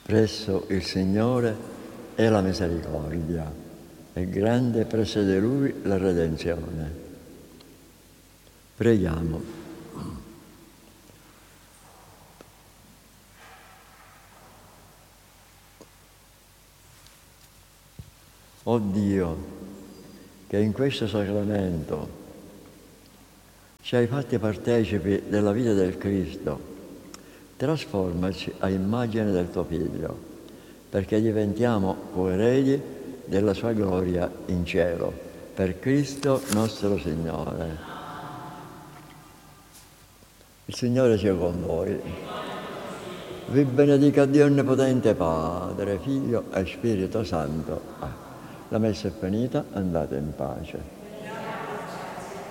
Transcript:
Presso il Signore è la misericordia, e grande presso di Lui la redenzione. Preghiamo. O Dio, che in questo sacramento ci hai fatti partecipi della vita del Cristo, trasformaci a immagine del tuo Figlio, perché diventiamo coeredi della sua gloria in cielo, per Cristo nostro Signore. Il Signore sia con voi. Vi benedica Dio Onnipotente, Padre, Figlio e Spirito Santo. La messa è finita, andate in pace.